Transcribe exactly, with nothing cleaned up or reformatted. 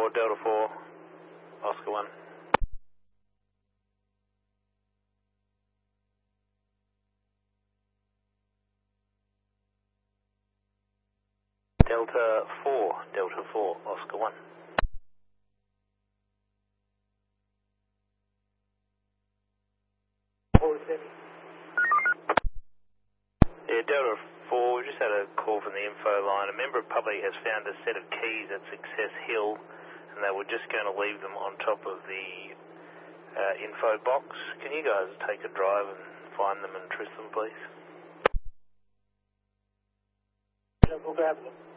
four, Delta four, Oscar one. Delta four, Delta four, Oscar one. Yeah, Delta four, we just had a call from the info line. A member of public has found a set of keys at Success Hill, and they were just going to leave them on top of the uh, info box. Can you guys take a drive and find them and truth them, please? Yeah, we'll grab them.